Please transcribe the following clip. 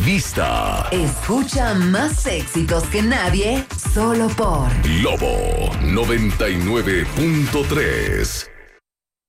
lista. Escucha más éxitos que nadie, solo por Lobo 99.3.